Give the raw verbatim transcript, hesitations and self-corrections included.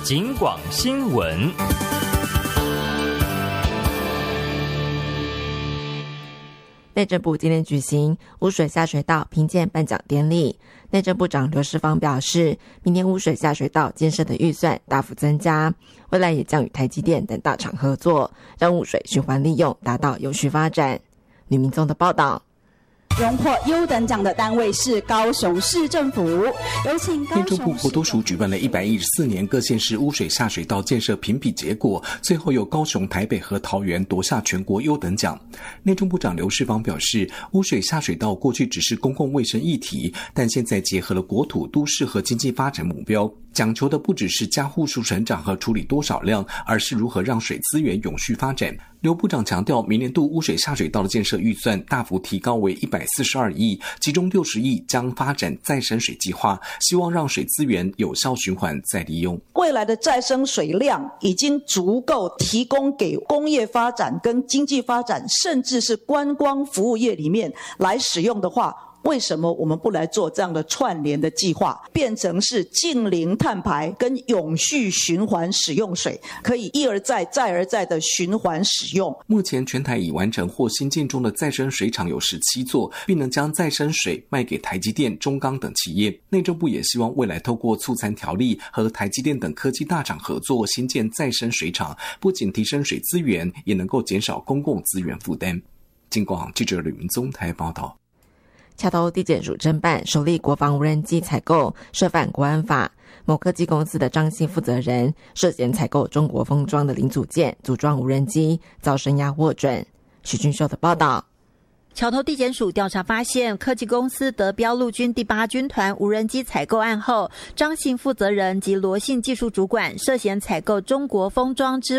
警广新闻。 内政部今天举行污水下水道评鉴颁奖典礼，内政部长刘世芳表示，明年污水下水道建设的预算大幅增加，未来也将与台积电等大厂合作，让污水循环利用达到永续发展。吕明宗的报道。 荣获优等奖的单位是高雄市政府，有请高雄市政府。 内政部国土署举办了一百一十四年各县市污水下水道建设评比结果，最后由高雄、台北和桃园夺下全国优等奖。内政部长刘世芳表示，污水下水道过去只是公共卫生议题，但现在结合了国土、都市和经济发展目标，讲求的不只是家户数成长和处理多少量，而是如何让水资源永续发展。刘部长强调，明年度污水下水道的建设预算大幅提高为一百四十二亿，其中六十亿将发展再生水计划，希望让水资源有效循环再利用。 未来的再生水量已经足够提供给工业发展跟经济发展，甚至是观光服务业里面来使用的话，为什么我们不来做这样的串联的计划，变成是净零碳排跟永续循环使用水，可以一而再再而再的循环使用。 目前全台已完成或新建中的再生水厂有十七座，并能将再生水卖给台积电、中钢等企业。内政部也希望未来透过促参条例和台积电等科技大厂合作新建再生水厂，不仅提升水资源，也能够减少公共资源负担。警广记者吕明宗台报道。 桥头地检署侦办首例国防无人机采购涉犯国安法，某科技公司的张姓负责人涉嫌采购中国封装的零组件组装无人机，遭声押获准。许俊秀的报道。 桥头地检署调查发现，科技公司得标陆军第八军团无人机采购案后，张姓负责人及罗姓技术主管涉嫌采购中国封装之